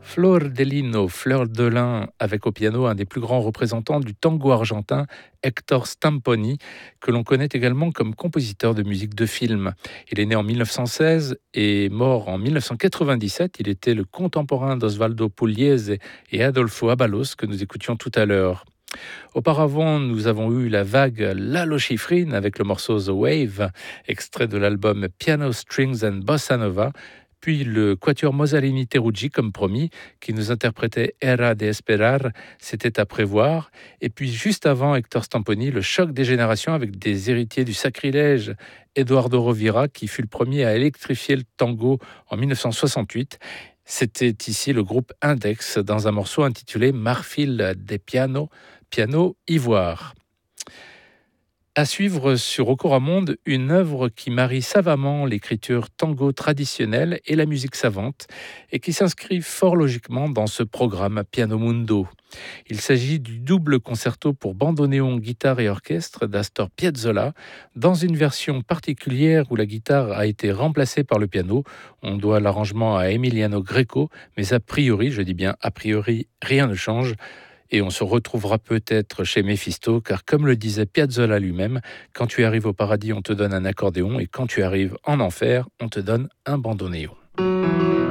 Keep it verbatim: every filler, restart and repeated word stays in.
Flor de Lino, Fleur de Lin, avec au piano un des plus grands représentants du tango argentin, Héctor Stamponi, que l'on connaît également comme compositeur de musique de film. Il est né en mille neuf cent seize et mort en mille neuf cent quatre-vingt-dix-sept. Il était le contemporain d'Osvaldo Pugliese et Adolfo Abalos que nous écoutions tout à l'heure. Auparavant, nous avons eu la vague Lalo Schifrin avec le morceau The Wave, extrait de l'album Piano Strings and Bossa Nova, puis le quatuor Mosalini Teruggi, comme promis, qui nous interprétait Era de Esperar, c'était à prévoir, et puis juste avant Hector Stamponi, le choc des générations avec des héritiers du sacrilège, Eduardo Rovira, qui fut le premier à électrifier le tango en mille neuf cent soixante-huit. C'était ici le groupe Index dans un morceau intitulé Marfil des Piano, piano ivoire. À suivre sur Okora Monde, une œuvre qui marie savamment l'écriture tango traditionnelle et la musique savante et qui s'inscrit fort logiquement dans ce programme Piano Mundo. Il s'agit du double concerto pour bandoneon, guitare et orchestre d'Astor Piazzolla dans une version particulière où la guitare a été remplacée par le piano. On doit l'arrangement à Emiliano Greco, mais a priori, je dis bien a priori, rien ne change. Et on se retrouvera peut-être chez Méphisto, car comme le disait Piazzolla lui-même, quand tu arrives au paradis, on te donne un accordéon, et quand tu arrives en enfer, on te donne un bandoneon.